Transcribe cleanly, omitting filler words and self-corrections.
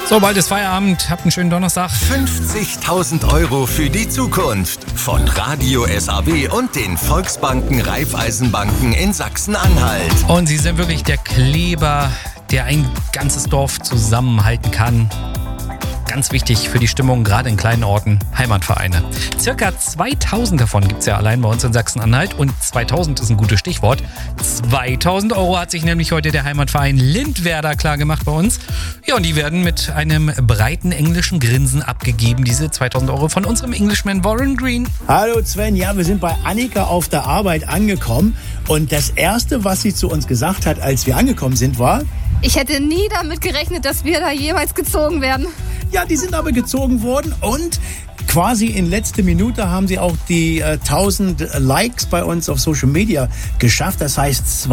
So, bald ist Feierabend. Habt einen schönen Donnerstag. 50.000 € für die Zukunft von Radio SAW und den Volksbanken Raiffeisenbanken in Sachsen-Anhalt. Und sie sind wirklich der Kleber, der ein ganzes Dorf zusammenhalten kann. Ganz wichtig für die Stimmung, gerade in kleinen Orten, Heimatvereine. Circa 2000 davon gibt es ja allein bei uns in Sachsen-Anhalt und 2000 ist ein gutes Stichwort. 2000 € hat sich nämlich heute der Heimatverein Lindwerder klargemacht bei uns. Ja, und die werden mit einem breiten englischen Grinsen abgegeben, diese 2000 € von unserem Englishman Warren Green. Hallo Sven, ja, wir sind bei Annika auf der Arbeit angekommen und das Erste, was sie zu uns gesagt hat, als wir angekommen sind, war: Ich hätte nie damit gerechnet, dass wir da jemals gezogen werden. Ja, die sind aber gezogen worden und quasi in letzter Minute haben sie auch die 1000 Likes bei uns auf Social Media geschafft. Das heißt,